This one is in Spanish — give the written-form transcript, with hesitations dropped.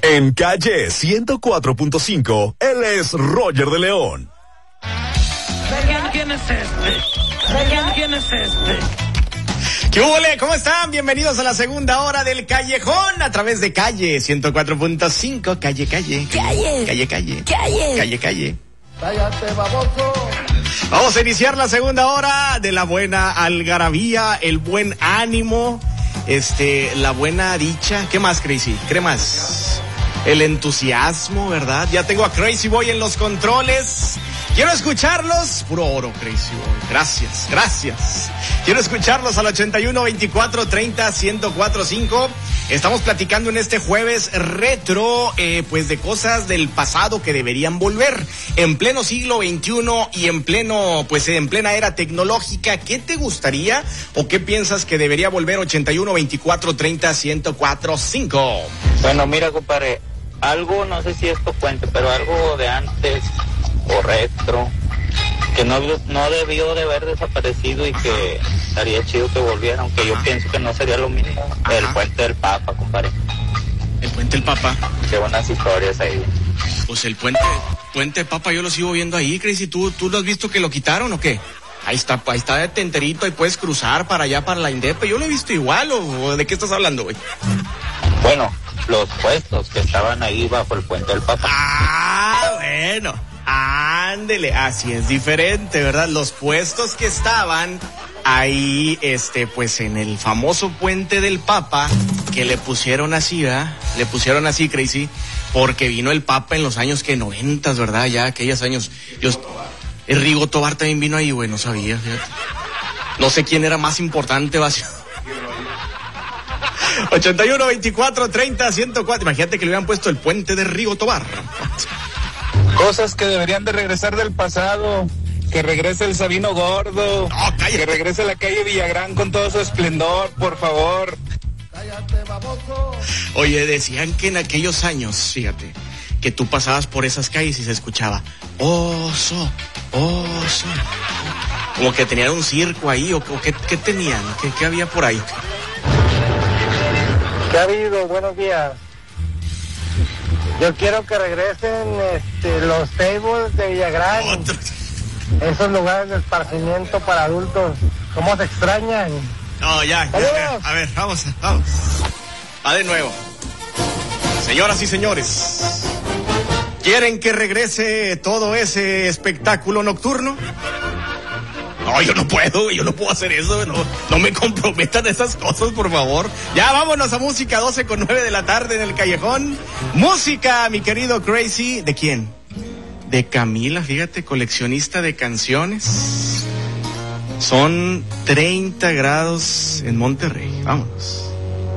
En Calle 104.5, él es Roger de León. ¿Quién es este? ¿Quién es este? ¿Qué huele? ¿Cómo están? Bienvenidos a la segunda hora del Callejón a través de Calle 104.5. Calle. Cállate, baboso. Vamos a iniciar la segunda hora de la buena algarabía, el buen ánimo, la buena dicha. ¿Qué más, Crazy? ¿Qué más? El entusiasmo, ¿verdad? Ya tengo a Crazy Boy en los controles. Quiero escucharlos. Puro oro, Crazy Boy. Gracias. Quiero escucharlos al 81 24 30 1045. Estamos platicando en este jueves retro, pues de cosas del pasado que deberían volver. En pleno siglo XXI y en plena era tecnológica, ¿qué te gustaría o qué piensas que debería volver? 81 24 30 1045. Bueno, mira, compadre, algo, no sé si esto cuente, pero algo de antes o retro, que no debió de haber desaparecido y que estaría chido que volviera, aunque yo pienso que no sería lo mismo. Ajá. El Puente del Papa, compadre. El Puente del Papa. Qué buenas historias ahí. Pues el Puente del Papa yo lo sigo viendo ahí, Crazy. ¿Tú lo has visto que lo quitaron o qué? Ahí está de tenterito, ahí puedes cruzar para allá, para la Indepe. Yo lo he visto igual, ¿o de qué estás hablando, güey? Bueno, los puestos que estaban ahí bajo el Puente del Papa. Ah, bueno. Ándele, así es diferente, ¿verdad? Los puestos que estaban ahí, pues en el famoso Puente del Papa, que le pusieron así, ¿verdad? Le pusieron así, Crazy, porque vino el Papa en los años 90, ¿verdad? Ya aquellos años. El Rigo Tobar también vino ahí, güey, no sabía, fíjate. No sé quién era más importante, vacío. 81 24 30 104. Imagínate que le hubieran puesto el Puente de Rigo Tobar. Cosas que deberían de regresar del pasado. Que regrese el Sabino Gordo. Oh, que regrese la calle Villagrán con todo su esplendor, por favor. Cállate, baboso. Oye, decían que en aquellos años, fíjate, que tú pasabas por esas calles y se escuchaba oso. Como que tenían un circo ahí, o qué tenían, qué había por ahí. ¿Qué ha habido? Buenos días. Yo quiero que regresen los tables de Villagrán. Esos lugares de esparcimiento para adultos. ¿Cómo se extrañan? No, ya. A ver, vamos. Va de nuevo. Señoras y señores, ¿quieren que regrese todo ese espectáculo nocturno? No, yo no puedo hacer eso, no me comprometan esas cosas, por favor. Ya vámonos a música, 12:09 de la tarde en el Callejón. Música, mi querido Crazy. ¿De quién? De Camila, fíjate, coleccionista de canciones. Son 30 grados en Monterrey. Vámonos.